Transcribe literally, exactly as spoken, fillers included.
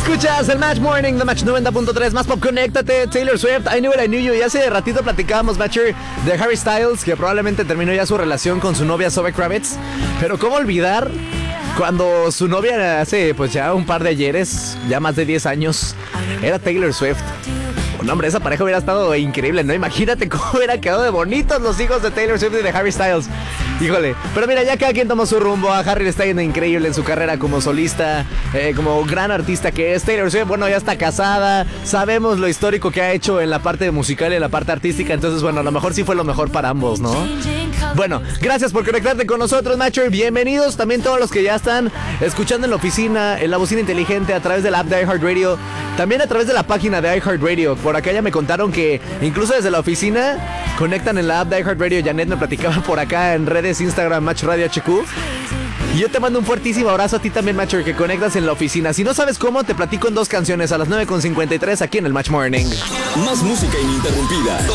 Escuchas el Match Morning de Match noventa punto tres. Más pop, conéctate. Taylor Swift, I Knew It, I Knew You. Y hace ratito platicábamos, Matcher, de Harry Styles, que probablemente terminó ya su relación con su novia Zoe Kravitz. Pero cómo olvidar cuando su novia hace pues ya un par de ayeres, ya más de diez años, era Taylor Swift. No, hombre, esa pareja hubiera estado increíble, ¿no? Imagínate cómo hubiera quedado de bonitos los hijos de Taylor Swift y de Harry Styles. Híjole, pero mira, ya cada quien tomó su rumbo. A Harry le está yendo increíble en su carrera como solista, eh, como gran artista que es. Taylor Swift, bueno, ya está casada. Sabemos lo histórico que ha hecho en la parte musical y en la parte artística. Entonces, bueno, a lo mejor sí fue lo mejor para ambos, ¿no? Bueno, gracias por conectarte con nosotros, Matcher. Bienvenidos también todos los que ya están escuchando en la oficina, en la bocina inteligente, a través de la app de iHeartRadio, también a través de la página de iHeartRadio. Por acá ya me contaron que incluso desde la oficina conectan en la app de iHeartRadio. Janet me platicaba por acá en redes, Instagram, Match Radio H Q. Y yo te mando un fuertísimo abrazo a ti también, Matcher, que conectas en la oficina. Si no sabes cómo, te platico en dos canciones a las nueve con cincuenta y tres aquí en el Match Morning. Más música ininterrumpida.